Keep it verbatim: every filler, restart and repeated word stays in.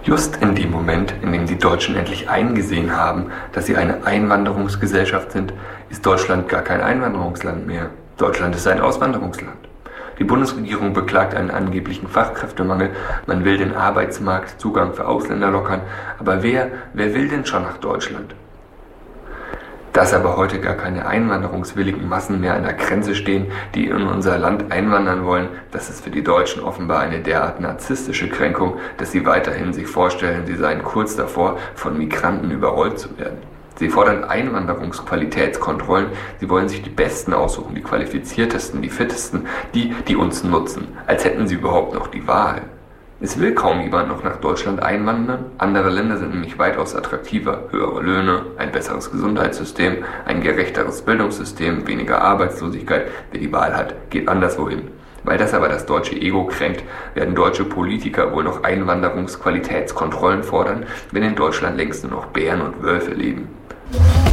Just in dem Moment, in dem die Deutschen endlich eingesehen haben, dass sie eine Einwanderungsgesellschaft sind, ist Deutschland gar kein Einwanderungsland mehr. Deutschland ist ein Auswanderungsland. Die Bundesregierung beklagt einen angeblichen Fachkräftemangel, man will den Arbeitsmarktzugang für Ausländer lockern, aber wer, wer will denn schon nach Deutschland? Dass aber heute gar keine einwanderungswilligen Massen mehr an der Grenze stehen, die in unser Land einwandern wollen, das ist für die Deutschen offenbar eine derart narzisstische Kränkung, dass sie weiterhin sich vorstellen, sie seien kurz davor, von Migranten überrollt zu werden. Sie fordern Einwanderungsqualitätskontrollen, sie wollen sich die Besten aussuchen, die qualifiziertesten, die fittesten, die, die uns nutzen, als hätten sie überhaupt noch die Wahl. Es will kaum jemand noch nach Deutschland einwandern. Andere Länder sind nämlich weitaus attraktiver. Höhere Löhne, ein besseres Gesundheitssystem, ein gerechteres Bildungssystem, weniger Arbeitslosigkeit. Wer die Wahl hat, geht anderswo hin. Weil das aber das deutsche Ego kränkt, werden deutsche Politiker wohl noch Einwanderungsqualitätskontrollen fordern, wenn in Deutschland längst nur noch Bären und Wölfe leben.